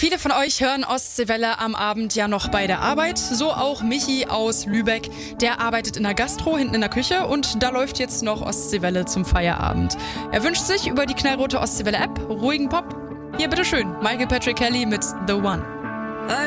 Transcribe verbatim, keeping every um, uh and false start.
Viele von euch hören Ostseewelle am Abend ja noch bei der Arbeit. So auch Michi aus Lübeck. Der arbeitet in der Gastro hinten in der Küche und da läuft jetzt noch Ostseewelle zum Feierabend. Er wünscht sich über die knallrote Ostseewelle-App ruhigen Pop. Hier, bitteschön, Michael Patrick Kelly mit The One.